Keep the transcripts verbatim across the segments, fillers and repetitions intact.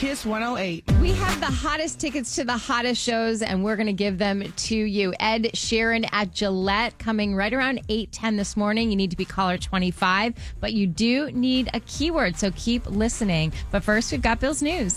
Kiss one oh eight. We have the hottest tickets to the hottest shows, and we're going to give them to you. Ed Sheeran at Gillette coming right around eight ten this morning. You need to be caller twenty-five, but you do need a keyword, so keep listening. But first, we've got Bill's News.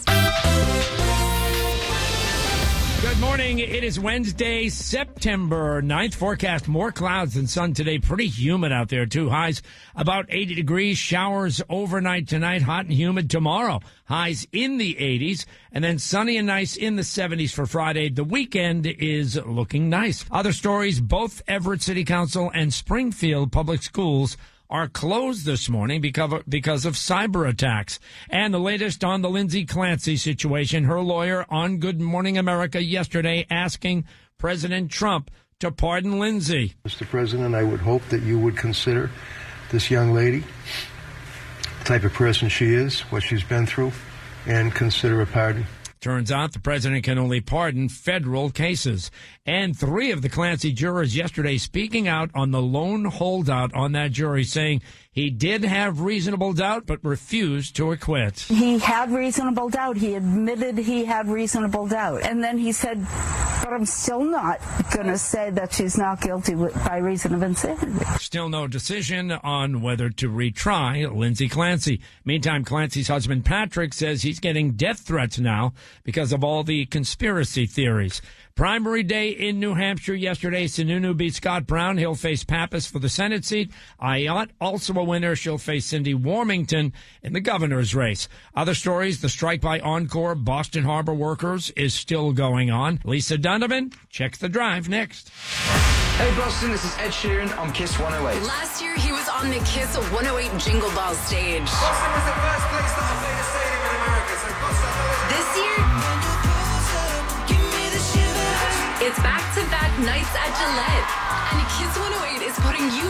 Good morning. It is Wednesday, September ninth. Forecast more clouds than sun today. Pretty humid out there, too. Highs about eighty degrees. Showers overnight tonight. Hot and humid tomorrow. Highs in the eighties. And then sunny and nice in the seventies for Friday. The weekend is looking nice. Other stories, both Everett City Council and Springfield Public Schools are closed this morning because of, because of cyber attacks. And the latest on the Lindsay Clancy situation, her lawyer on Good Morning America yesterday asking President Trump to pardon Lindsay. Mister President, I would hope that you would consider this young lady, the type of person she is, what she's been through, and consider a pardon. Turns out the president can only pardon federal cases. And three of the Clancy jurors yesterday speaking out on the lone holdout on that jury, saying he did have reasonable doubt but refused to acquit. He had reasonable doubt. He admitted he had reasonable doubt. And then he said, but I'm still not going to say that she's not guilty by reason of insanity. Still no decision on whether to retry Lindsay Clancy. Meantime, Clancy's husband Patrick says he's getting death threats now because of all the conspiracy theories. Primary day in New Hampshire yesterday. Sununu beat Scott Brown. He'll face Pappas for the Senate seat. Ayotte, also a winner. She'll face Cindy Warmington in the governor's race. Other stories, the strike by Encore Boston Harbor workers is still going on. Lisa Donovan, check the drive next. Hey Boston, this is Ed Sheeran on Kiss one oh eight. Last year he was on the Kiss one oh eight Jingle Ball stage. Boston was the first place that I played a stadium in America, so Boston. This year, it's back-to-back nights at Gillette. And Kiss one oh eight is putting you